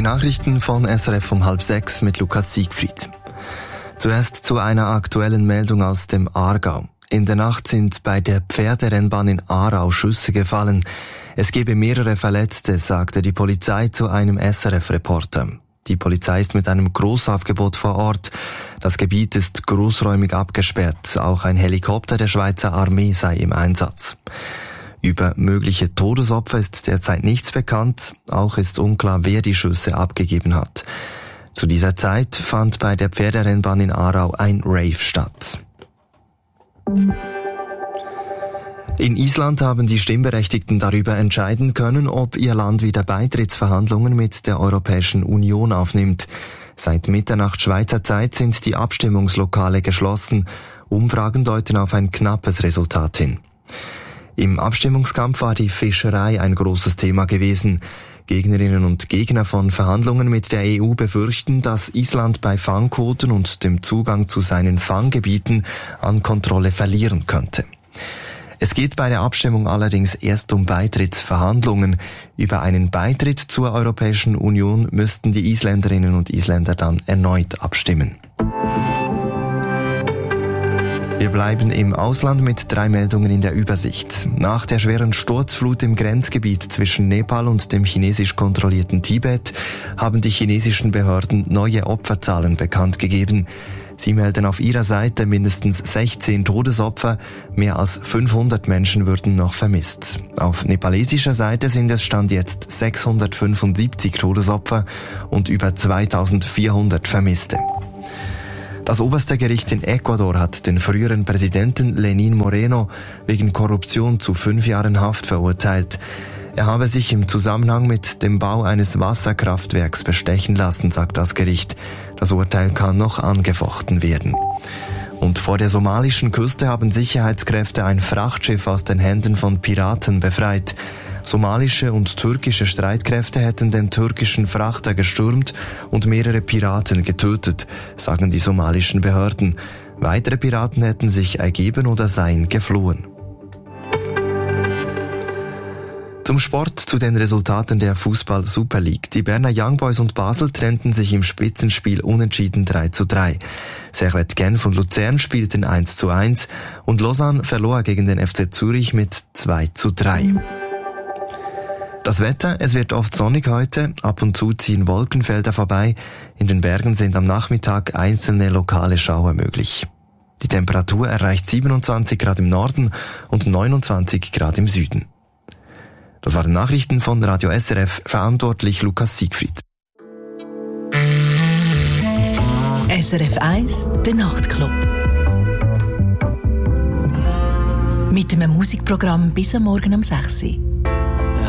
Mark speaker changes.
Speaker 1: Die Nachrichten von SRF um 5:30 mit Lukas Siegfried. Zuerst zu einer aktuellen Meldung aus dem Aargau. In der Nacht sind bei der Pferderennbahn in Aarau Schüsse gefallen. Es gebe mehrere Verletzte, sagte die Polizei zu einem SRF-Reporter. Die Polizei ist mit einem Großaufgebot vor Ort. Das Gebiet ist großräumig abgesperrt. Auch ein Helikopter der Schweizer Armee sei im Einsatz. Über mögliche Todesopfer ist derzeit nichts bekannt. Auch ist unklar, wer die Schüsse abgegeben hat. Zu dieser Zeit fand bei der Pferderennbahn in Aarau ein Rave statt. In Island haben die Stimmberechtigten darüber entscheiden können, ob ihr Land wieder Beitrittsverhandlungen mit der Europäischen Union aufnimmt. Seit Mitternacht Schweizer Zeit sind die Abstimmungslokale geschlossen. Umfragen deuten auf ein knappes Resultat hin. Im Abstimmungskampf war die Fischerei ein großes Thema gewesen. Gegnerinnen und Gegner von Verhandlungen mit der EU befürchten, dass Island bei Fangquoten und dem Zugang zu seinen Fanggebieten an Kontrolle verlieren könnte. Es geht bei der Abstimmung allerdings erst um Beitrittsverhandlungen. Über einen Beitritt zur Europäischen Union müssten die Isländerinnen und Isländer dann erneut abstimmen. Wir bleiben im Ausland mit 3 Meldungen in der Übersicht. Nach der schweren Sturzflut im Grenzgebiet zwischen Nepal und dem chinesisch kontrollierten Tibet haben die chinesischen Behörden neue Opferzahlen bekannt gegeben. Sie melden auf ihrer Seite mindestens 16 Todesopfer, mehr als 500 Menschen würden noch vermisst. Auf nepalesischer Seite sind es Stand jetzt 675 Todesopfer und über 2400 Vermisste. Das oberste Gericht in Ecuador hat den früheren Präsidenten Lenín Moreno wegen Korruption zu 5 Jahren Haft verurteilt. Er habe sich im Zusammenhang mit dem Bau eines Wasserkraftwerks bestechen lassen, sagt das Gericht. Das Urteil kann noch angefochten werden. Und vor der somalischen Küste haben Sicherheitskräfte ein Frachtschiff aus den Händen von Piraten befreit. Somalische und türkische Streitkräfte hätten den türkischen Frachter gestürmt und mehrere Piraten getötet, sagen die somalischen Behörden. Weitere Piraten hätten sich ergeben oder seien geflohen. Zum Sport, zu den Resultaten der Fußball-Super League. Die Berner Young Boys und Basel trennten sich im Spitzenspiel unentschieden 3:3. Servette Genf und Luzern spielten 1:1 und Lausanne verlor gegen den FC Zürich mit 2:3. Das Wetter, es wird oft sonnig heute, ab und zu ziehen Wolkenfelder vorbei. In den Bergen sind am Nachmittag einzelne lokale Schauer möglich. Die Temperatur erreicht 27 Grad im Norden und 29 Grad im Süden. Das waren Nachrichten von Radio SRF, verantwortlich Lukas Siegfried.
Speaker 2: SRF 1, der Nachtclub. Mit einem Musikprogramm bis am Morgen um 6 Uhr.